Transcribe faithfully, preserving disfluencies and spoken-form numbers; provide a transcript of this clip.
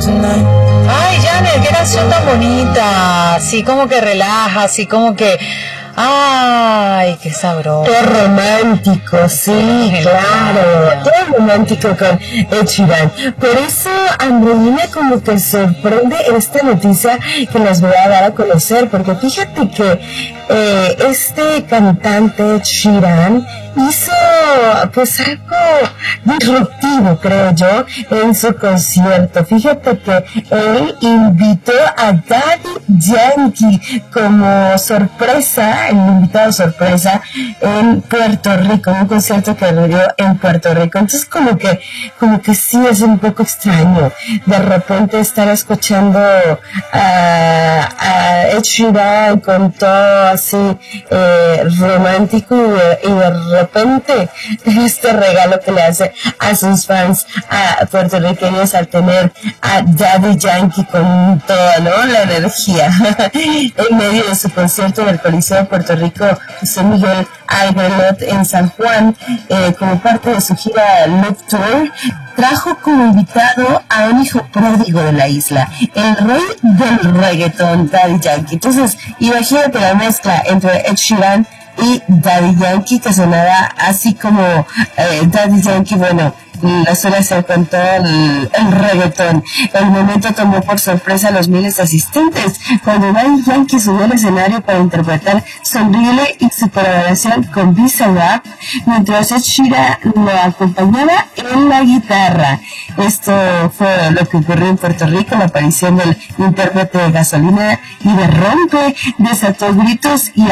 Ay, Janet, qué canción tan bonita. Así como que relaja, así como que... Ay, qué sabroso. Qué romántico, sí, claro. Qué romántico con Ed Sheeran. Por eso, Andreina, como que sorprende esta noticia que les voy a dar a conocer, porque fíjate que eh, este cantante Ed Sheeran hizo pues algo disruptivo, creo yo, en su concierto. Fíjate que él invitó a Daddy Yankee como sorpresa, el invitado sorpresa en Puerto Rico, un concierto que dio en Puerto Rico. Entonces como que, como que sí es un poco extraño de repente estar escuchando a, a Ed Sheeran con todo así eh, romántico y, y de repente este regalo que le hace a sus fans a puertorriqueños al tener a Daddy Yankee con toda, ¿no?, la energía en medio de su concierto en el Coliseo de Puerto Rico José Miguel Albelot en San Juan, eh, como parte de su gira Love Tour. Trajo como invitado a un hijo pródigo de la isla, el rey del reggaetón, Daddy Yankee. Entonces, imagínate la mezcla entre Ed Sheeran y Daddy Yankee, que sonará así como eh, Daddy Yankee, bueno, lo suele hacer con todo el, el reggaetón. El momento tomó por sorpresa a los miles de asistentes cuando Daddy Yankee subió al escenario para interpretar Sonríele y su colaboración con Bizarrap, mientras Ed Sheeran lo acompañaba en la guitarra. Esto fue lo que ocurrió en Puerto Rico. La aparición del intérprete de Gasolina y de Rompe desató gritos y